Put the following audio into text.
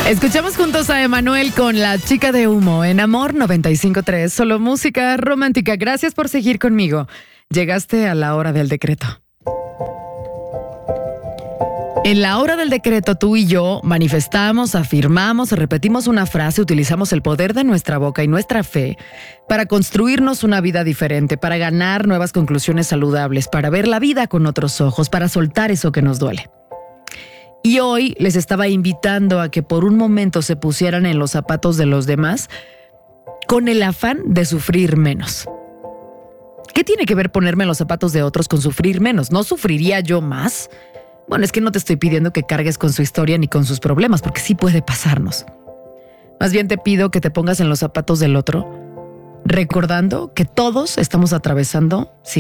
Escuchamos juntos a Emanuel con La Chica de Humo en Amor 95.3, solo música romántica. Gracias por seguir conmigo. Llegaste a la hora del decreto. En la hora del decreto, tú y yo manifestamos, afirmamos, repetimos una frase, utilizamos el poder de nuestra boca y nuestra fe para construirnos una vida diferente, para ganar nuevas conclusiones saludables, para ver la vida con otros ojos, para soltar eso que nos duele. Y hoy les estaba invitando a que por un momento se pusieran en los zapatos de los demás con el afán de sufrir menos. ¿Qué tiene que ver ponerme en los zapatos de otros con sufrir menos? ¿No sufriría yo más? Bueno, es que no te estoy pidiendo que cargues con su historia ni con sus problemas, porque sí puede pasarnos. Más bien te pido que te pongas en los zapatos del otro, recordando que todos estamos atravesando